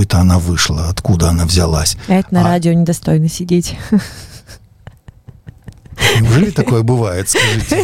это она вышла, откуда она взялась. А это на радио недостойно сидеть. Неужели такое бывает, скажите?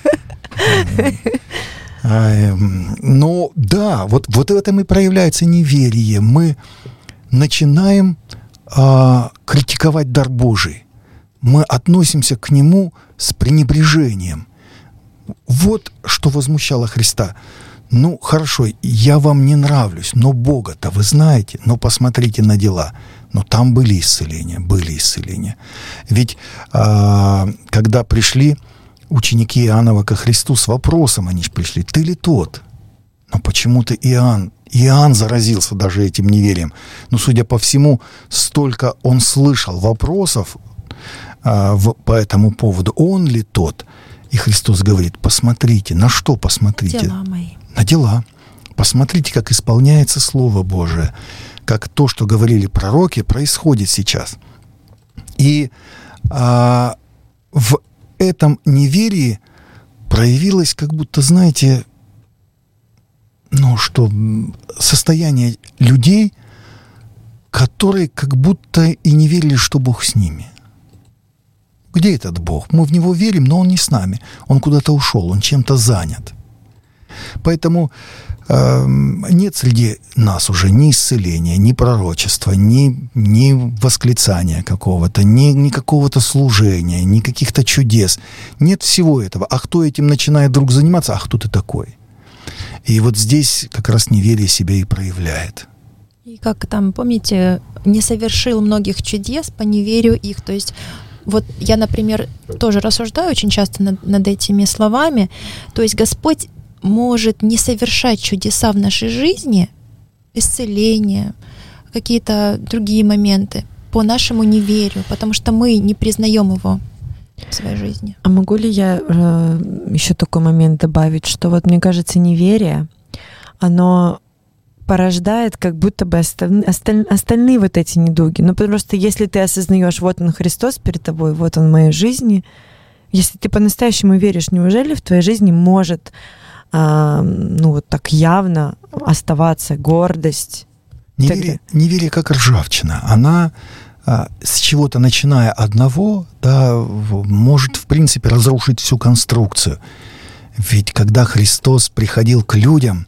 Ну, да, вот в этом и проявляется неверие. Мы начинаем критиковать дар Божий. Мы относимся к нему с пренебрежением. Вот что возмущало Христа. Ну, хорошо, я вам не нравлюсь, но Бога-то вы знаете, но посмотрите на дела. Но там были исцеления. Ведь когда пришли ученики Иоаннова ко Христу с вопросом, они же пришли: ты ли тот? Но почему-то Иоанн заразился даже этим неверием. Но, судя по всему, столько он слышал вопросов по этому поводу. Он ли тот? И Христос говорит: посмотрите. На что посмотрите? Дела мои. На дела. Посмотрите, как исполняется Слово Божие, как то, что говорили пророки, происходит сейчас. И в этом неверии проявилось, как будто, знаете, состояние людей, которые как будто и не верили, что Бог с ними. Где этот Бог? Мы в Него верим, но Он не с нами. Он куда-то ушел, Он чем-то занят. Поэтому нет среди нас уже ни исцеления, ни пророчества, ни восклицания какого-то, ни какого-то служения, ни каких-то чудес. Нет всего этого. А кто этим начинает вдруг заниматься? А кто ты такой? И вот здесь как раз неверие себя и проявляет. И как там, помните, не совершил многих чудес по неверию их. То есть вот я, например, тоже рассуждаю очень часто над этими словами. То есть Господь может не совершать чудеса в нашей жизни, исцеление, какие-то другие моменты по нашему неверию, потому что мы не признаем Его в своей жизни. А могу ли я еще такой момент добавить, что вот мне кажется, неверие, оно порождает как будто бы остальные вот эти недуги. Ну, потому что если ты осознаешь, вот Он Христос перед тобой, вот Он в моей жизни, если ты по-настоящему веришь, неужели в твоей жизни может вот так явно оставаться гордость? Неверие как ржавчина. Она с чего-то, начиная одного, может, в принципе, разрушить всю конструкцию. Ведь когда Христос приходил к людям,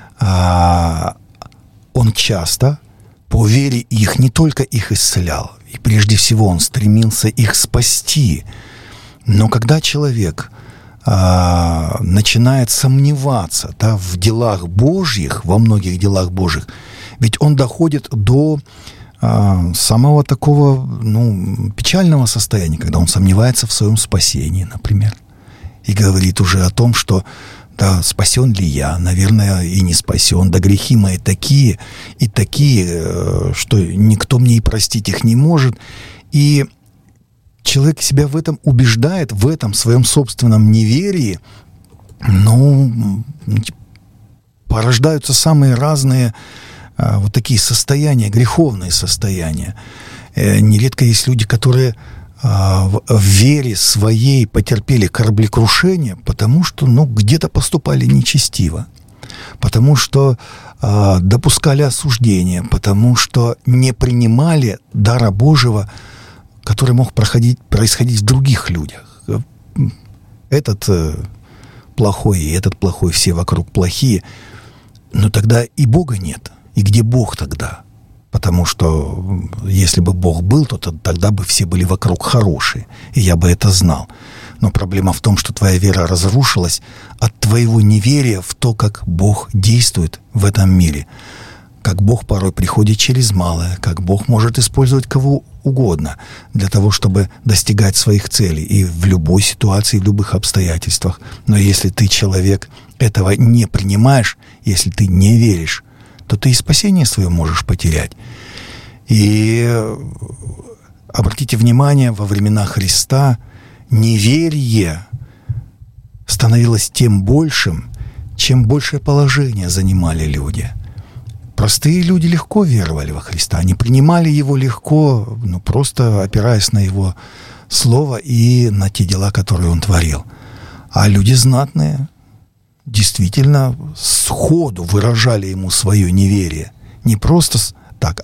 Он часто по вере их, не только их исцелял, и прежде всего Он стремился их спасти. Но когда человек начинает сомневаться в делах Божьих, во многих делах Божьих, ведь он доходит до самого такого печального состояния, когда он сомневается в своем спасении, например, и говорит уже о том, что да, спасен ли я, наверное, и не спасен, да грехи мои такие, что никто мне и простить их не может, и человек себя в этом убеждает, в этом своем собственном неверии, порождаются самые разные вот такие состояния, греховные состояния. Нередко есть люди, которые в вере своей потерпели кораблекрушение, потому что где-то поступали нечестиво, потому что допускали осуждение, потому что не принимали дара Божьего, который мог происходить в других людях. Этот плохой, и этот плохой, все вокруг плохие. Но тогда и Бога нет. И где Бог тогда? Потому что если бы Бог был, то тогда бы все были вокруг хорошие. И я бы это знал. Но проблема в том, что твоя вера разрушилась от твоего неверия в то, как Бог действует в этом мире. Как Бог порой приходит через малое, как Бог может использовать кого угодно для того, чтобы достигать своих целей и в любой ситуации, в любых обстоятельствах. Но если ты, человек, этого не принимаешь, если ты не веришь, то ты и спасение свое можешь потерять. И обратите внимание, во времена Христа неверие становилось тем большим, чем большее положение занимали люди. Простые люди легко веровали во Христа, они принимали Его легко, просто опираясь на Его Слово и на те дела, которые Он творил. А люди знатные действительно сходу выражали Ему свое неверие. Не просто